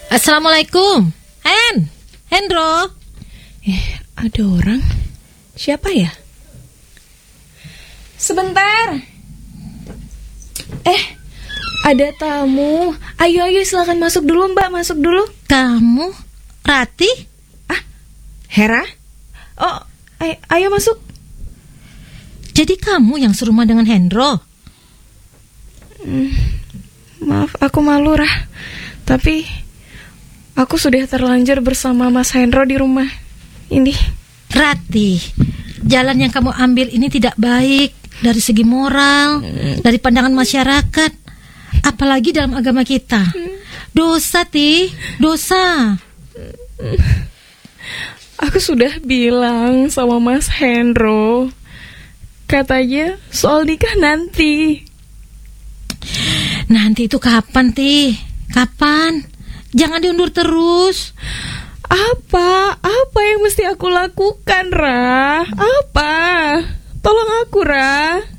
Assalamualaikum. Hendro. Ada orang. Siapa ya? Sebentar. Ada tamu. Ayo silakan masuk dulu, Mbak. Masuk dulu. Kamu Rati? Hera? Oh, ayo masuk. Jadi kamu yang serumah dengan Hendro? Maaf, aku malu, Rah. Tapi aku sudah terlanjur bersama Mas Hendro di rumah ini. Rati, jalan yang kamu ambil ini tidak baik dari segi moral, dari pandangan masyarakat, apalagi dalam agama kita. Dosa, dosa. Aku sudah bilang sama Mas Hendro, katanya soal nikah nanti. Nanti itu kapan, Kapan? Jangan diundur terus. Apa yang mesti aku lakukan, Ra? Apa? Tolong aku, Ra.